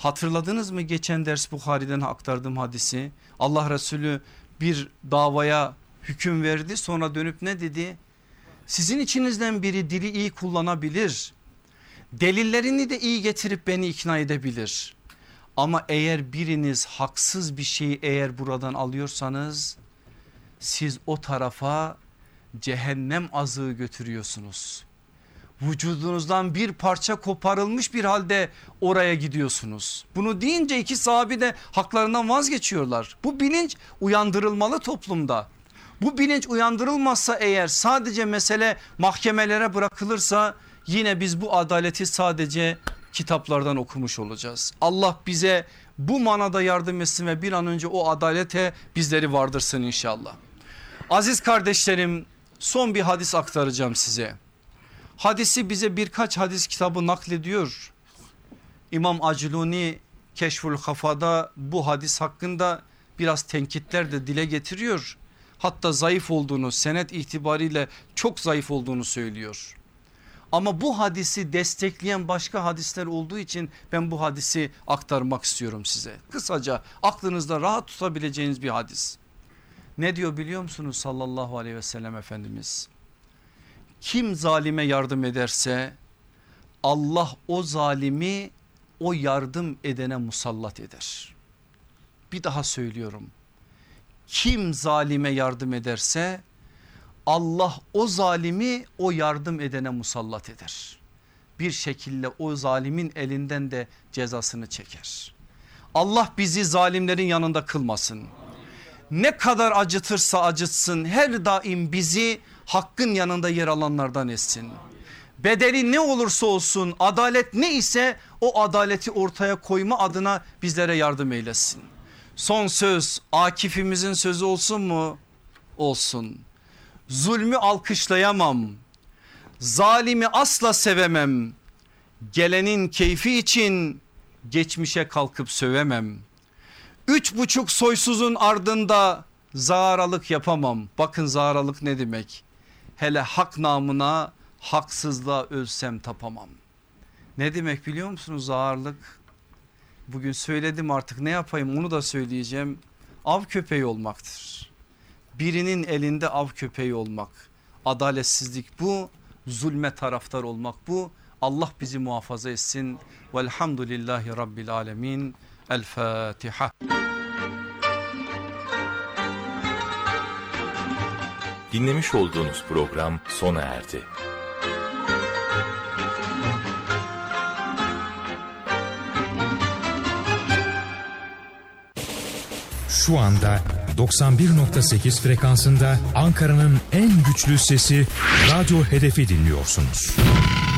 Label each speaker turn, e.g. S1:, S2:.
S1: Hatırladınız mı geçen ders Buhari'den aktardığım hadisi? Allah Resulü bir davaya hüküm verdi, sonra dönüp ne dedi? Sizin içinizden biri dili iyi kullanabilir, delillerini de iyi getirip beni ikna edebilir. Ama eğer biriniz haksız bir şeyi eğer buradan alıyorsanız siz o tarafa cehennem azığı götürüyorsunuz. Vücudunuzdan bir parça koparılmış bir halde oraya gidiyorsunuz. Bunu deyince iki sahabi de haklarından vazgeçiyorlar. Bu bilinç uyandırılmalı toplumda. Bu bilinç uyandırılmazsa eğer, sadece mesele mahkemelere bırakılırsa yine biz bu adaleti sadece kitaplardan okumuş olacağız. Allah bize bu manada yardım etsin ve bir an önce o adalete bizleri vardırsın inşallah. Aziz kardeşlerim, son bir hadis aktaracağım size. Hadisi bize birkaç hadis kitabı naklediyor. İmam Acluni Keşful Hafa'da bu hadis hakkında biraz tenkitler de dile getiriyor. Hatta zayıf olduğunu, senet itibariyle çok zayıf olduğunu söylüyor. Ama bu hadisi destekleyen başka hadisler olduğu için ben bu hadisi aktarmak istiyorum size. Kısaca aklınızda rahat tutabileceğiniz bir hadis. Ne diyor biliyor musunuz sallallahu aleyhi ve sellem Efendimiz? Kim zalime yardım ederse Allah o zalimi o yardım edene musallat eder. Bir daha söylüyorum. Kim zalime yardım ederse Allah o zalimi o yardım edene musallat eder. Bir şekilde o zalimin elinden de cezasını çeker. Allah bizi zalimlerin yanında kılmasın. Ne kadar acıtırsa acıtsın her daim bizi hakkın yanında yer alanlardan etsin. Bedeli ne olursa olsun, adalet ne ise o adaleti ortaya koyma adına bizlere yardım eylesin. Son söz Akif'imizin sözü olsun mu? Olsun. Zulmü alkışlayamam, zalimi asla sevemem, gelenin keyfi için geçmişe kalkıp sövemem. 3,5 soysuzun ardında zağaralık yapamam. Bakın zağaralık ne demek? Hele hak namına haksızlığa ölsem tapamam. Ne demek biliyor musunuz zağaralık? Bugün söyledim, artık ne yapayım onu da söyleyeceğim. Av köpeği olmaktır. Birinin elinde av köpeği olmak. Adaletsizlik bu, zulme taraftar olmak bu. Allah bizi muhafaza etsin. Velhamdülillahi Rabbil alemin. El Fatiha.
S2: Dinlemiş olduğunuz program sona erdi.
S3: Şu anda 91.8 frekansında Ankara'nın en güçlü sesi Radyo Hedef'i dinliyorsunuz.